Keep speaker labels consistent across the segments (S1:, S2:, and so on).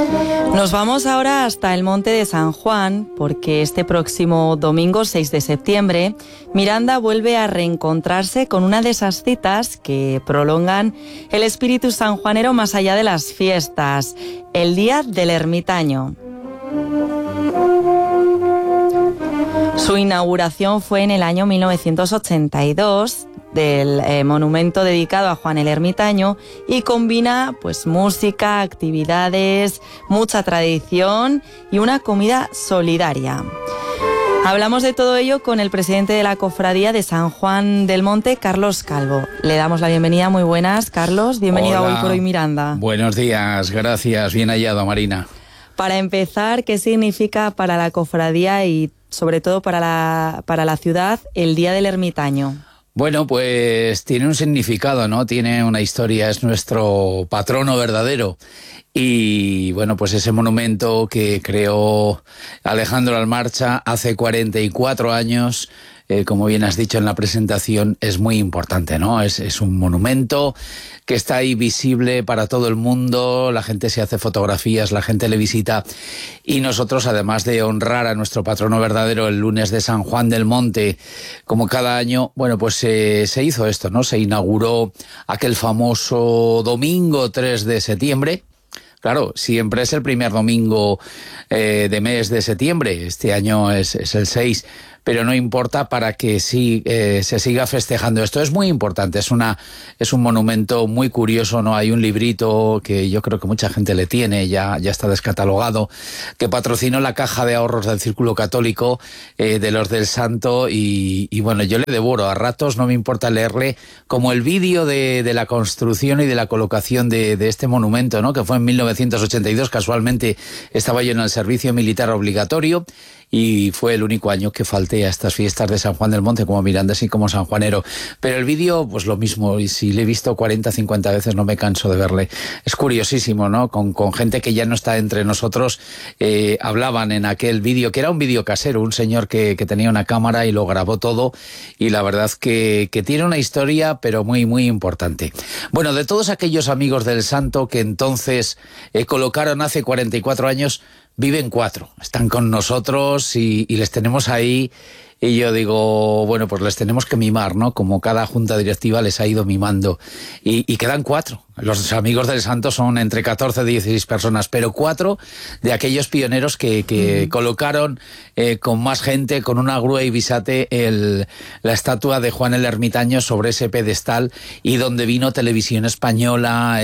S1: Nos vamos ahora hasta el Monte de San Juan, porque este próximo domingo 6 de septiembre, Miranda vuelve a reencontrarse con una de esas citas que prolongan el espíritu sanjuanero más allá de las fiestas, el Día del Ermitaño. Su inauguración fue en el año 1982 del monumento dedicado a Juan el Ermitaño y combina pues música, actividades, mucha tradición y una comida solidaria. Hablamos de todo ello con el presidente de la Cofradía de San Juan del Monte, Carlos Calvo. Le damos la bienvenida. Muy buenas, Carlos. Bienvenido a Hoy por Hoy Miranda.
S2: Buenos días, gracias. Bien hallado, Marina.
S1: Para empezar, ¿qué significa para la Cofradía y sobre todo para la ciudad el Día del Ermitaño?
S2: Bueno, pues tiene un significado, ¿no? Tiene una historia, es nuestro patrono verdadero. Y bueno, pues ese monumento que creó Alejandro Almarcha hace 44 años, como bien has dicho en la presentación, es muy importante, ¿no? Es un monumento que está ahí visible para todo el mundo, la gente se hace fotografías, la gente le visita, y nosotros, además de honrar a nuestro patrono verdadero el lunes de San Juan del Monte, como cada año, bueno, pues se hizo esto, ¿no? Se inauguró aquel famoso domingo 3 de septiembre. Claro, siempre es el primer domingo de mes de septiembre, este año es el 6, pero no importa para que se siga festejando. Esto es muy importante, es un monumento muy curioso, ¿no? Hay un librito que yo creo que mucha gente le tiene, ya está descatalogado, que patrocinó la Caja de Ahorros del Círculo Católico de los del Santo, y bueno, yo le devoro a ratos, no me importa leerle, como el vídeo de la construcción y de la colocación de este monumento, ¿no? Que fue en 1982, casualmente estaba yo en el servicio militar obligatorio, y fue el único año que falté a estas fiestas de San Juan del Monte como mirandés y como sanjuanero. Pero el vídeo, pues lo mismo, y si le he visto 40, 50 veces no me canso de verle. Es curiosísimo, ¿no? Con gente que ya no está entre nosotros, hablaban en aquel vídeo, que era un vídeo casero, un señor que tenía una cámara y lo grabó todo, y la verdad que tiene una historia, pero muy, muy importante. Bueno, de todos aquellos amigos del santo que entonces colocaron hace 44 años, viven 4, están con nosotros y les tenemos ahí, y yo digo, bueno, pues les tenemos que mimar, ¿no? Como cada junta directiva les ha ido mimando, y quedan 4. Los amigos del santo son entre 14 y 16 personas, pero 4 de aquellos pioneros que colocaron con más gente, con una grúa y bisate, la estatua de Juan el Ermitaño sobre ese pedestal, y donde vino Televisión Española,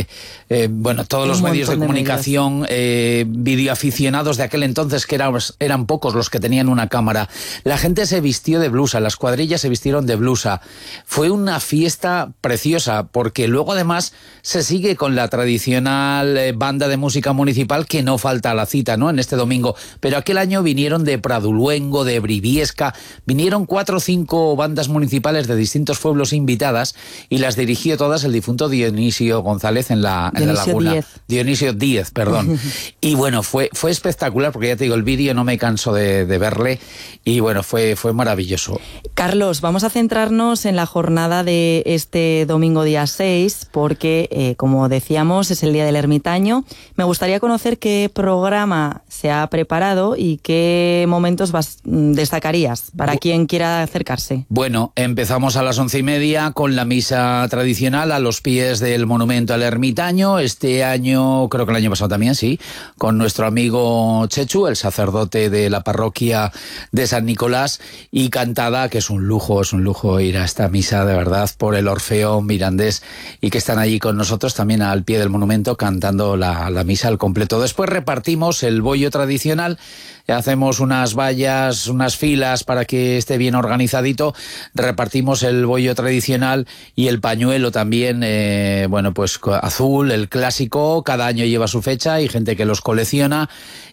S2: bueno, todos los medios de comunicación, videoaficionados de aquel entonces, que eran pocos los que tenían una cámara. La gente se vistió de blusa, las cuadrillas se vistieron de blusa. Fue una fiesta preciosa, porque luego además se sigue con la tradicional banda de música municipal que no falta a la cita, ¿no? En este domingo. Pero aquel año vinieron de Praduluengo, de Briviesca, vinieron 4 o 5 bandas municipales de distintos pueblos invitadas, y las dirigió todas el difunto Dionisio González en la Laguna. Dionisio Díez, perdón. Y bueno, fue espectacular, porque ya te digo, el vídeo no me canso de verle, y bueno, fue maravilloso.
S1: Carlos, vamos a centrarnos en la jornada de este domingo día 6, porque como decíamos, es el Día del Ermitaño. Me gustaría conocer qué programa se ha preparado y qué momentos destacarías para quien quiera acercarse.
S2: Bueno, empezamos a las 11:30 con la misa tradicional a los pies del monumento al Ermitaño. Este año, creo que el año pasado también, sí, con nuestro amigo Chechu, el sacerdote de la parroquia de San Nicolás, y cantada, que es un lujo ir a esta misa, de verdad, por el Orfeón Mirandés, y que están allí con nosotros también al pie del monumento cantando la misa al completo. Después repartimos el bollo tradicional, hacemos unas vallas, unas filas para que esté bien organizadito, repartimos el bollo tradicional y el pañuelo también, bueno, pues azul, el clásico, cada año lleva su fecha, y gente que los colecciona,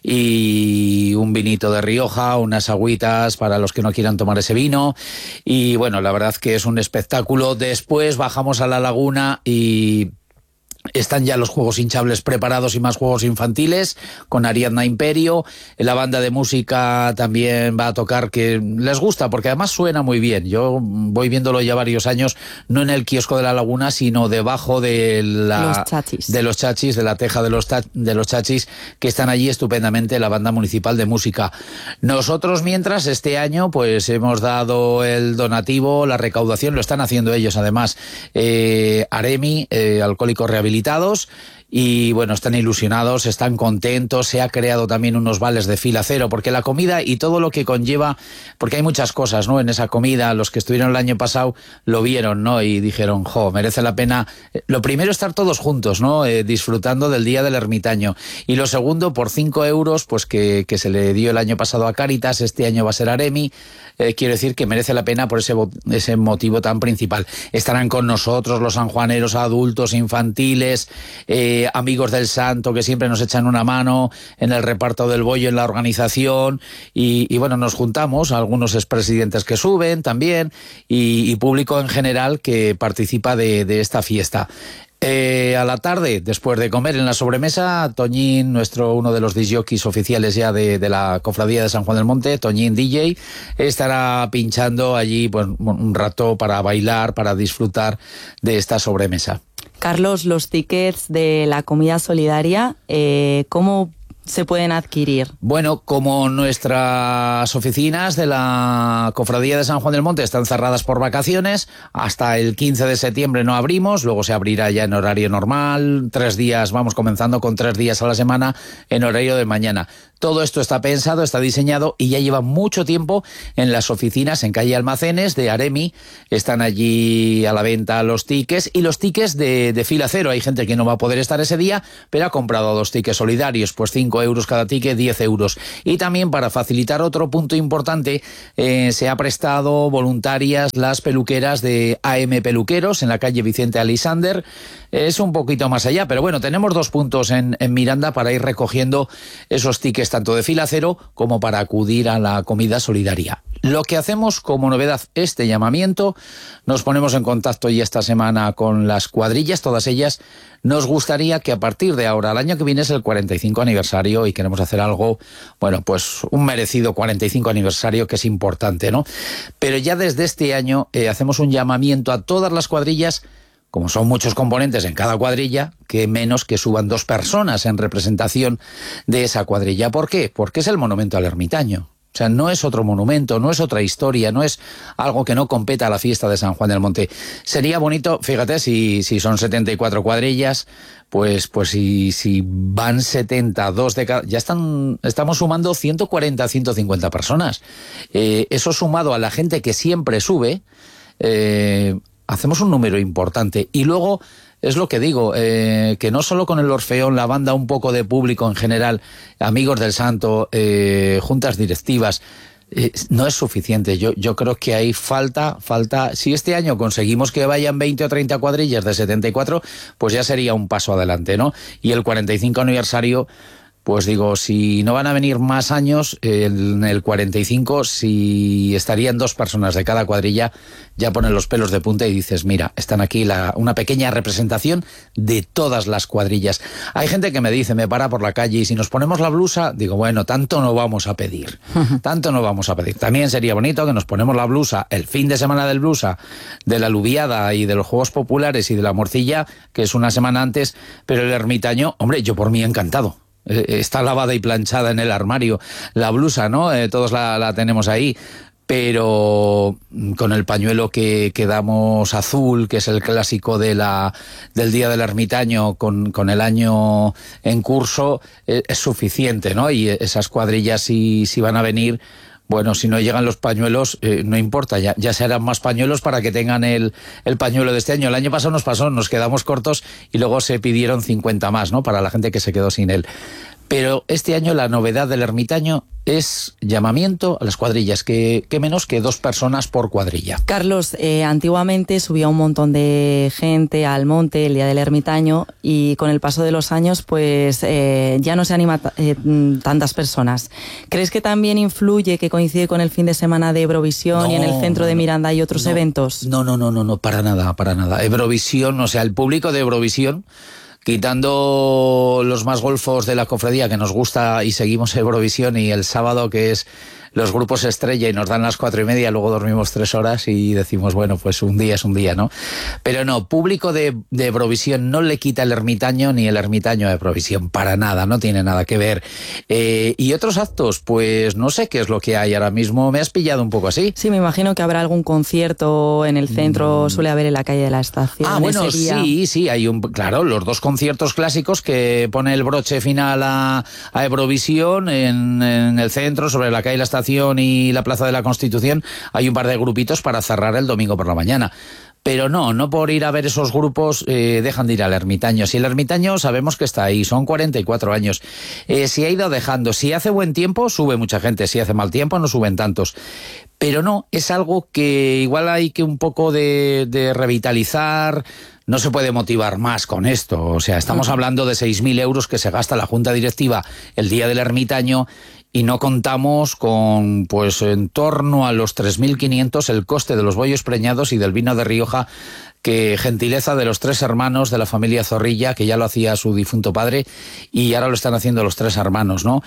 S2: y un vinito de Rioja, unas agüitas para los que no quieran tomar ese vino, y bueno, la verdad que es un espectáculo. Después bajamos a la laguna y Están ya los juegos hinchables preparados y más juegos infantiles con Ariadna Imperio. La banda de música también va a tocar, que les gusta porque además suena muy bien. Yo voy viéndolo ya varios años, no en el kiosco de la Laguna, sino debajo de
S1: los chachis,
S2: de la teja de los chachis, que están allí estupendamente, la banda municipal de música. Nosotros, mientras, este año pues hemos dado el donativo, la recaudación, lo están haciendo ellos además, Aremi, Alcohólicos Rehabilitados, y bueno, están ilusionados, están contentos. Se ha creado también unos vales de fila cero, porque la comida y todo lo que conlleva, porque hay muchas cosas, ¿no?, en esa comida. Los que estuvieron el año pasado lo vieron, ¿no?, y dijeron, merece la pena. Lo primero, estar todos juntos, ¿no?, disfrutando del Día del Ermitaño. Y lo segundo, por 5 euros, pues que se le dio el año pasado a Cáritas, este año va a ser Aremi. Quiero decir que merece la pena por ese motivo tan principal. Estarán con nosotros los sanjuaneros, adultos, infantiles, amigos del santo, que siempre nos echan una mano en el reparto del bollo, en la organización, y bueno, nos juntamos, algunos expresidentes que suben también, y público en general que participa de esta fiesta. A la tarde, después de comer en la sobremesa, Toñín, uno de los discjockeys oficiales ya de la Cofradía de San Juan del Monte, Toñín DJ, estará pinchando allí pues, un rato para bailar, para disfrutar de esta sobremesa.
S1: Carlos, los tickets de la comida solidaria, ¿cómo se pueden adquirir?
S2: Bueno, como nuestras oficinas de la Cofradía de San Juan del Monte están cerradas por vacaciones, hasta el 15 de septiembre no abrimos, luego se abrirá ya en horario normal, 3 días, vamos comenzando con 3 días a la semana en horario de mañana. Todo esto está pensado, está diseñado y ya lleva mucho tiempo en las oficinas en calle Almacenes de Aremi. Están allí a la venta los tickets y los tickets de fila cero. Hay gente que no va a poder estar ese día, pero ha comprado 2 tickets solidarios, pues 5 euros cada ticket, 10 euros. Y también, para facilitar otro punto importante, se ha prestado voluntarias las peluqueras de AM Peluqueros en la calle Vicente Alisander. Es un poquito más allá, pero bueno, tenemos 2 puntos en Miranda para ir recogiendo esos tickets tanto de fila cero como para acudir a la comida solidaria. Lo que hacemos como novedad, este llamamiento, nos ponemos en contacto ya esta semana con las cuadrillas, todas ellas. Nos gustaría que a partir de ahora, el año que viene es el 45 aniversario y queremos hacer algo, bueno, pues un merecido 45 aniversario que es importante, ¿no? Pero ya desde este año hacemos un llamamiento a todas las cuadrillas. Como son muchos componentes en cada cuadrilla, que menos que suban 2 personas en representación de esa cuadrilla. ¿Por qué? Porque es el monumento al ermitaño. O sea, no es otro monumento, no es otra historia, no es algo que no competa a la fiesta de San Juan del Monte. Sería bonito, fíjate, si son 74 cuadrillas, pues si van 72 de cada... Ya estamos sumando 140, 150 personas. Eso sumado a la gente que siempre sube... hacemos un número importante. Y luego, es lo que digo, que no solo con el Orfeón, la banda, un poco de público en general, amigos del santo, juntas directivas, no es suficiente. Yo creo que hay falta. Si este año conseguimos que vayan 20 o 30 cuadrillas de 74, pues ya sería un paso adelante, ¿no? Y el 45 aniversario... Pues digo, si no van a venir más años, en el 45, si estarían 2 personas de cada cuadrilla, ya ponen los pelos de punta y dices, mira, están aquí una pequeña representación de todas las cuadrillas. Hay gente que me dice, me para por la calle, y si nos ponemos la blusa, digo, bueno, tanto no vamos a pedir. También sería bonito que nos ponemos la blusa el fin de semana del blusa, de la aluviada y de los Juegos Populares y de la morcilla, que es una semana antes, pero el ermitaño, hombre, yo por mí encantado. Está lavada y planchada en el armario la blusa, ¿no? Todos la tenemos ahí, pero con el pañuelo que damos azul, que es el clásico del Día del Ermitaño, con el año en curso, es suficiente, ¿no? Y esas cuadrillas, si van a venir... Bueno, si no llegan los pañuelos, no importa, ya serán más pañuelos para que tengan el pañuelo de este año. El año pasado nos quedamos cortos y luego se pidieron 50 más, ¿no?, para la gente que se quedó sin él. Pero este año la novedad del ermitaño es llamamiento a las cuadrillas, que menos que 2 personas por cuadrilla.
S1: Carlos, antiguamente subía un montón de gente al monte el día del ermitaño y con el paso de los años pues ya no se anima tantas personas. ¿Crees que también influye que coincide con el fin de semana de Eurovisión y en el centro de Miranda hay otros eventos?
S2: No, para nada. Eurovisión, o sea, el público de Eurovisión quitando los más golfos de la cofradía que nos gusta y seguimos Eurovisión, y el sábado que es los grupos estrella y nos dan las 4:30, luego dormimos 3 horas y decimos, bueno, pues un día es un día, ¿no? Pero no, público de Eurovisión no le quita el ermitaño ni el ermitaño a Eurovisión, para nada, no tiene nada que ver. Y otros actos, pues no sé qué es lo que hay ahora mismo, me has pillado un poco así.
S1: Sí, me imagino que habrá algún concierto en el centro, suele haber en la calle de la Estación.
S2: Ah, bueno, sí, hay claro, los 2 conciertos clásicos que pone el broche final a Eurovisión en el centro, sobre la calle de la Estación y la Plaza de la Constitución. Hay un par de grupitos para cerrar el domingo por la mañana. Pero no por ir a ver esos grupos dejan de ir al ermitaño. Si el ermitaño sabemos que está ahí, son 44 años. Si ha ido dejando, si hace buen tiempo, sube mucha gente. Si hace mal tiempo, no suben tantos. Pero no, es algo que igual hay que un poco de revitalizar. No se puede motivar más con esto. O sea, estamos hablando de 6.000 euros que se gasta la Junta Directiva el día del ermitaño, y no contamos con, pues, en torno a los 3.500 el coste de los bollos preñados y del vino de Rioja, que gentileza de los 3 hermanos de la familia Zorrilla, que ya lo hacía su difunto padre y ahora lo están haciendo los 3 hermanos, ¿no?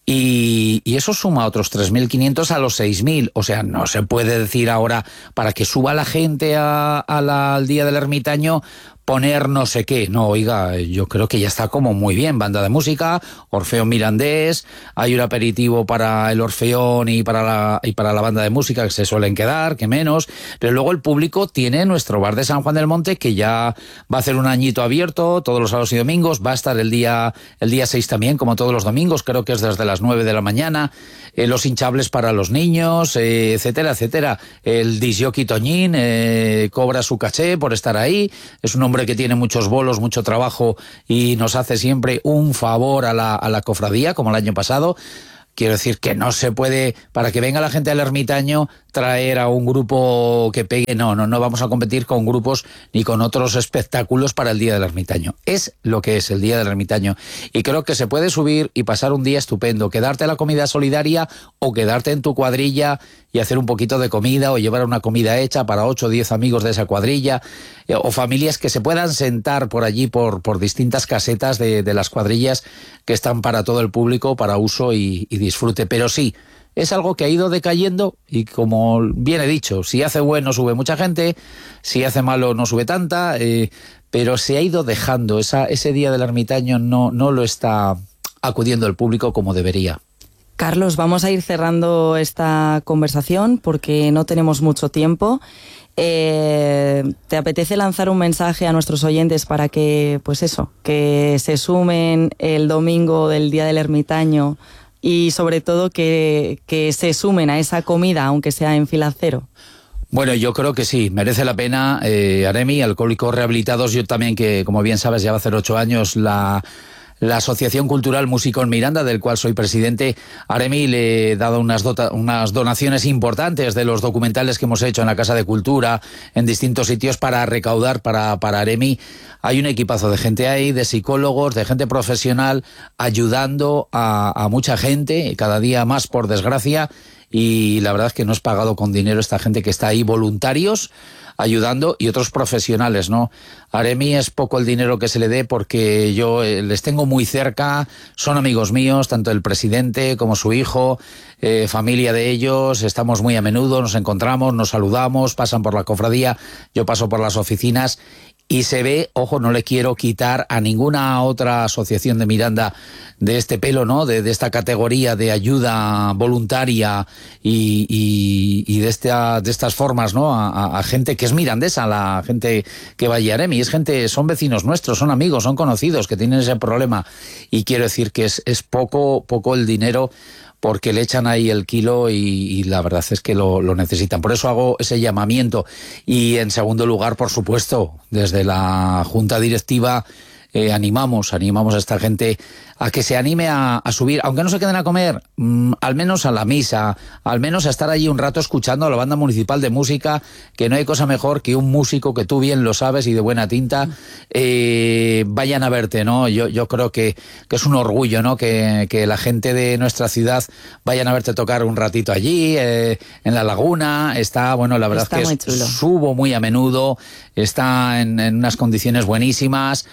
S2: Y eso suma otros 3.500 a los 6.000. O sea, no se puede decir ahora, para que suba la gente al día del ermitaño, poner no sé qué. No, oiga, yo creo que ya está como muy bien. Banda de música, Orfeón Mirandés, hay un aperitivo para el Orfeón y para la banda de música, que se suelen quedar, que menos. Pero luego el público tiene nuestro bar de San Juan del Monte, que ya va a hacer un añito abierto todos los sábados y domingos. Va a estar el día 6 también, como todos los domingos, creo que es desde las 9 de la mañana. Los hinchables para los niños, etcétera, etcétera. El disjockey Toñín cobra su caché por estar ahí. Es un hombre que tiene muchos bolos, mucho trabajo, y nos hace siempre un favor a la cofradía, como el año pasado. Quiero decir que no se puede, para que venga la gente del ermitaño, traer a un grupo que pegue. No vamos a competir con grupos ni con otros espectáculos para el Día del Ermitaño. Es lo que es el Día del Ermitaño. Y creo que se puede subir y pasar un día estupendo, quedarte a la comida solidaria o quedarte en tu cuadrilla y hacer un poquito de comida, o llevar una comida hecha para 8 o 10 amigos de esa cuadrilla, o familias que se puedan sentar por allí por distintas casetas de las cuadrillas que están para todo el público, para uso y disfrute. Pero sí, es algo que ha ido decayendo, y como bien he dicho, si hace bueno sube mucha gente, si hace malo no sube tanta, pero se ha ido dejando. Ese Día del Ermitaño no lo está acudiendo el público como debería.
S1: Carlos, vamos a ir cerrando esta conversación porque no tenemos mucho tiempo. ¿Te apetece lanzar un mensaje a nuestros oyentes para que, pues eso, que se sumen el domingo del Día del Ermitaño, y sobre todo que se sumen a esa comida, aunque sea en fila cero?
S2: Bueno, yo creo que sí, merece la pena. Aremi, Alcohólicos Rehabilitados, yo también, que como bien sabes ya va a hacer 8 años la Asociación Cultural Musicón Miranda, del cual soy presidente. Aremi, le he dado unas donaciones importantes de los documentales que hemos hecho en la Casa de Cultura, en distintos sitios, para recaudar para Aremi. Hay un equipazo de gente ahí, de psicólogos, de gente profesional, ayudando a mucha gente, cada día más, por desgracia. Y la verdad es que no es pagado con dinero esta gente que está ahí, voluntarios, ayudando, y otros profesionales, ¿no? A Aremi es poco el dinero que se le dé, porque yo les tengo muy cerca, son amigos míos, tanto el presidente como su hijo, familia de ellos, estamos muy a menudo, nos encontramos, nos saludamos, pasan por la cofradía, yo paso por las oficinas, y se ve, ojo, no le quiero quitar a ninguna otra asociación de Miranda de este pelo, ¿no? De esta categoría de ayuda voluntaria y de estas formas, ¿no? A gente que es mirandesa, la gente que va a Aremi, es gente, son vecinos nuestros, son amigos, son conocidos que tienen ese problema, y quiero decir que es poco el dinero, porque le echan ahí el kilo y la verdad es que lo necesitan. Por eso hago ese llamamiento. Y en segundo lugar, por supuesto, desde la Junta Directiva animamos a esta gente a que se anime a subir, aunque no se queden a comer, al menos a la misa, al menos a estar allí un rato escuchando a la banda municipal de música, que no hay cosa mejor que un músico que tú bien lo sabes y de buena tinta, vayan a verte, ¿no? Yo creo que es un orgullo, ¿no? Que la gente de nuestra ciudad vayan a verte tocar un ratito allí, en la laguna. Está, bueno, la verdad es que subo muy a menudo, está en unas condiciones buenísimas. Nuestro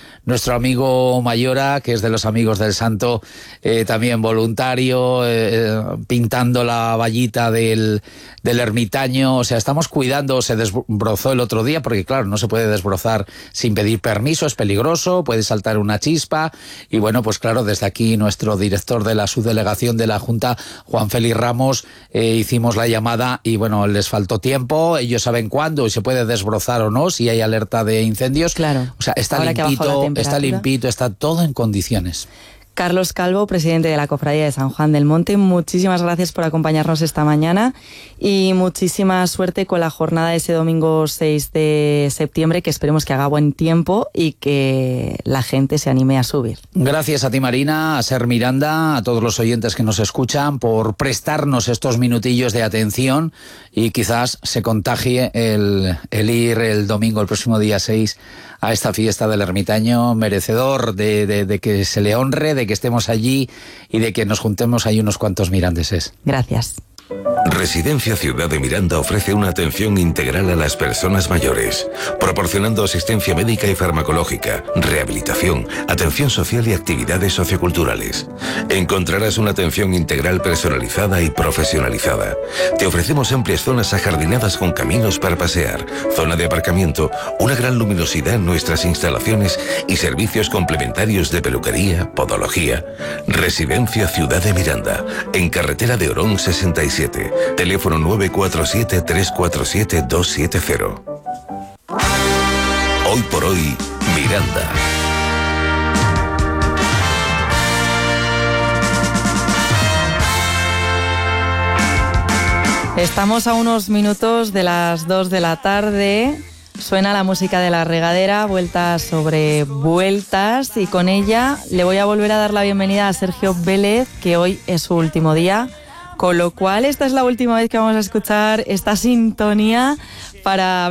S2: nuestro amigo Mayora, que es de los Amigos del Santo, también voluntario, pintando la vallita del ermitaño. O sea, estamos cuidando. Se desbrozó el otro día, porque claro, no se puede desbrozar sin pedir permiso, es peligroso, puede saltar una chispa. Y bueno, pues claro, desde aquí nuestro director de la subdelegación de la Junta, Juan Félix Ramos, hicimos la llamada y bueno, les faltó tiempo. Ellos saben cuándo y se puede desbrozar o no, si hay alerta de incendios.
S1: Claro.
S2: O sea, está limpito, está todo en condiciones.
S1: Carlos Calvo, presidente de la Cofradía de San Juan del Monte, muchísimas gracias por acompañarnos esta mañana y muchísima suerte con la jornada de ese domingo 6 de septiembre, que esperemos que haga buen tiempo y que la gente se anime a subir.
S2: Gracias a ti, Marina, a Ser Miranda, a todos los oyentes que nos escuchan por prestarnos estos minutillos de atención y quizás se contagie el ir el domingo, el próximo día 6, a esta fiesta del ermitaño, merecedor de que se le honre, de que estemos allí y de que nos juntemos ahí unos cuantos mirandeses.
S1: Gracias.
S3: Residencia Ciudad de Miranda ofrece una atención integral a las personas mayores, proporcionando asistencia médica y farmacológica, rehabilitación, atención social y actividades socioculturales. Encontrarás una atención integral personalizada y profesionalizada. Te ofrecemos amplias zonas ajardinadas con caminos para pasear, zona de aparcamiento, una gran luminosidad en nuestras instalaciones y servicios complementarios de peluquería, podología. Residencia Ciudad de Miranda, en carretera de Orón 67. Teléfono 947-347-270. Hoy por hoy, Miranda.
S1: Estamos a unos minutos de las 2 de la tarde. Suena la música de La Regadera, vueltas sobre vueltas, y con ella le voy a volver a dar la bienvenida a Sergio Vélez, que hoy es su último día. Con lo cual, esta es la última vez que vamos a escuchar esta sintonía para